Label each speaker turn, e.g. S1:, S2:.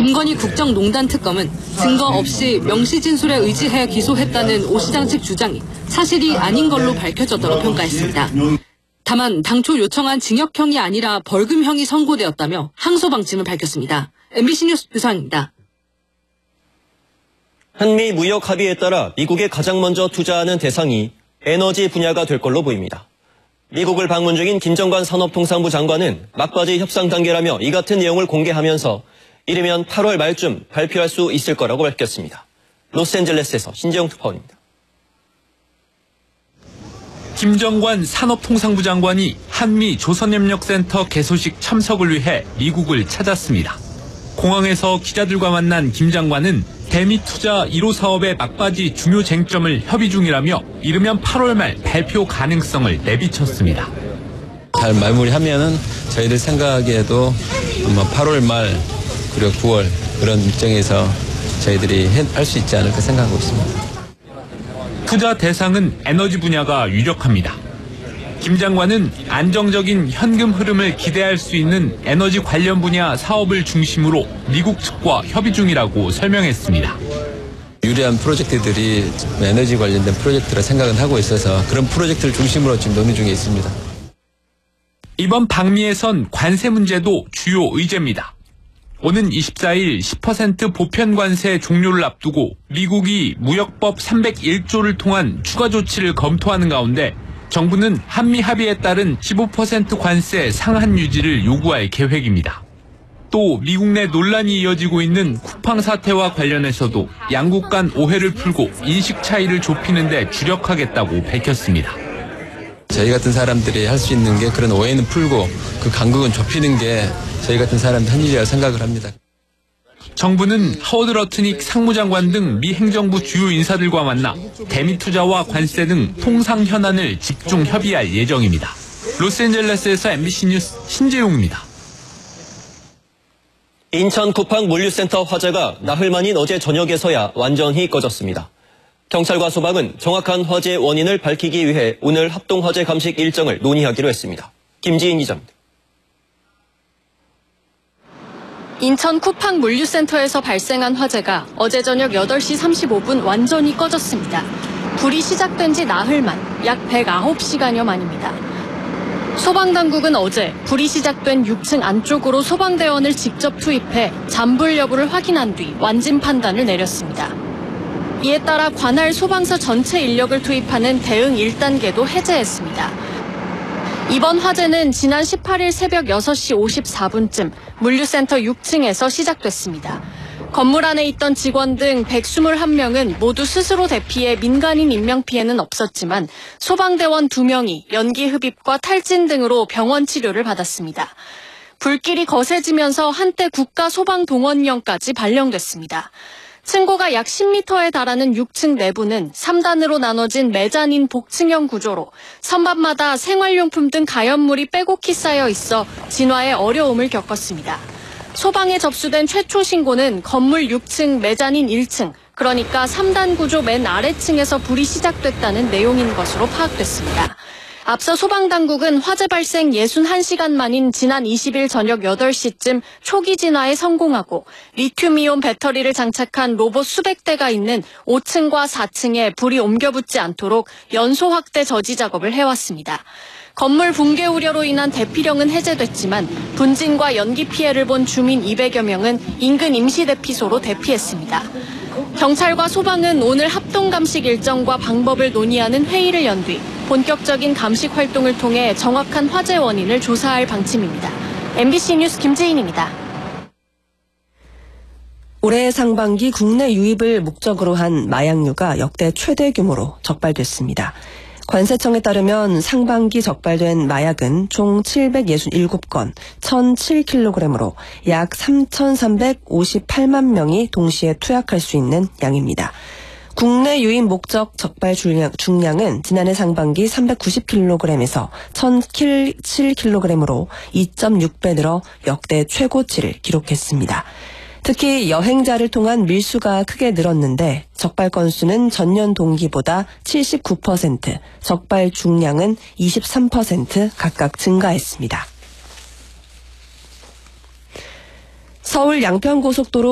S1: 김건희 국정농단 특검은 증거 없이 명시진술에 의지해 기소했다는 오 시장 측 주장이 사실이 아닌 걸로 밝혀졌다고 평가했습니다. 다만 당초 요청한 징역형이 아니라 벌금형이 선고되었다며 항소 방침을 밝혔습니다. MBC 뉴스 유상입니다.
S2: 한미 무역 합의에 따라 미국에 가장 먼저 투자하는 대상이 에너지 분야가 될 걸로 보입니다. 미국을 방문 중인 김정관 산업통상부 장관은 막바지 협상 단계라며 이 같은 내용을 공개하면서 이르면 8월 말쯤 발표할 수 있을 거라고 밝혔습니다. 로스앤젤레스에서 신재영 특파원입니다.
S3: 김정관 산업통상부 장관이 한미 조선협력센터 개소식 참석을 위해 미국을 찾았습니다. 공항에서 기자들과 만난 김 장관은 대미 투자 1호 사업의 막바지 중요 쟁점을 협의 중이라며 이르면 8월 말 발표 가능성을 내비쳤습니다.
S4: 잘 마무리하면은 저희들 생각에도 아마 8월 말 그리고 9월 그런 일정에서 저희들이 할 수 있지 않을까 생각하고 있습니다.
S3: 투자 대상은 에너지 분야가 유력합니다. 김 장관은 안정적인 현금 흐름을 기대할 수 있는 에너지 관련 분야 사업을 중심으로 미국 측과 협의 중이라고 설명했습니다.
S4: 유리한 프로젝트들이 에너지 관련된 프로젝트라 생각은 하고 있어서 그런 프로젝트를 중심으로 지금 논의 중에 있습니다.
S3: 이번 방미에선 관세 문제도 주요 의제입니다. 오는 24일 10% 보편 관세 종료를 앞두고 미국이 무역법 301조를 통한 추가 조치를 검토하는 가운데 정부는 한미 합의에 따른 15% 관세 상한 유지를 요구할 계획입니다. 또 미국 내 논란이 이어지고 있는 쿠팡 사태와 관련해서도 양국 간 오해를 풀고 인식 차이를 좁히는 데 주력하겠다고 밝혔습니다.
S4: 저희 같은 사람들이 할 수 있는 게 그런 오해는 풀고 그 간극은 좁히는 게 저희 같은 사람들 한 일이라고 생각을 합니다.
S3: 정부는 하워드 러트닉 상무장관 등 미 행정부 주요 인사들과 만나 대미 투자와 관세 등 통상 현안을 집중 협의할 예정입니다. 로스앤젤레스에서 MBC 뉴스 신재용입니다.
S2: 인천 쿠팡 물류센터 화재가 나흘 만인 어제 저녁에서야 완전히 꺼졌습니다. 경찰과 소방은 정확한 화재 원인을 밝히기 위해 오늘 합동화재 감식 일정을 논의하기로 했습니다. 김지인 기자입니다.
S5: 인천 쿠팡 물류센터에서 발생한 화재가 어제 저녁 8시 35분 완전히 꺼졌습니다. 불이 시작된 지 나흘 만, 약 109시간여 만입니다. 소방당국은 어제 불이 시작된 6층 안쪽으로 소방대원을 직접 투입해 잠불 여부를 확인한 뒤 완진 판단을 내렸습니다. 이에 따라 관할 소방서 전체 인력을 투입하는 대응 1단계도 해제했습니다. 이번 화재는 지난 18일 새벽 6시 54분쯤 물류센터 6층에서 시작됐습니다. 건물 안에 있던 직원 등 121명은 모두 스스로 대피해 민간인 인명피해는 없었지만 소방대원 2명이 연기 흡입과 탈진 등으로 병원 치료를 받았습니다. 불길이 거세지면서 한때 국가소방동원령까지 발령됐습니다. 층고가 약 10m에 달하는 6층 내부는 3단으로 나눠진 메자닌 복층형 구조로 선반마다 생활용품 등 가연물이 빼곡히 쌓여 있어 진화에 어려움을 겪었습니다. 소방에 접수된 최초 신고는 건물 6층 메자닌 1층, 그러니까 3단 구조 맨 아래층에서 불이 시작됐다는 내용인 것으로 파악됐습니다. 앞서 소방당국은 화재 발생 61시간 만인 지난 20일 저녁 8시쯤 초기 진화에 성공하고 리튬이온 배터리를 장착한 로봇 수백 대가 있는 5층과 4층에 불이 옮겨붙지 않도록 연소 확대 저지 작업을 해왔습니다. 건물 붕괴 우려로 인한 대피령은 해제됐지만 분진과 연기 피해를 본 주민 200여 명은 인근 임시대피소로 대피했습니다. 경찰과 소방은 오늘 합동감식 일정과 방법을 논의하는 회의를 연 뒤 본격적인 감식 활동을 통해 정확한 화재 원인을 조사할 방침입니다. MBC 뉴스 김재인입니다.
S6: 올해 상반기 국내 유입을 목적으로 한 마약류가 역대 최대 규모로 적발됐습니다. 관세청에 따르면 상반기 적발된 마약은 총 767건, 1,007kg으로 약 3,358만 명이 동시에 투약할 수 있는 양입니다. 국내 유입 목적 적발 중량은 지난해 상반기 390kg에서 1,007kg으로 2.6배 늘어 역대 최고치를 기록했습니다. 특히 여행자를 통한 밀수가 크게 늘었는데 적발 건수는 전년 동기보다 79%, 적발 중량은 23% 각각 증가했습니다. 서울 양평고속도로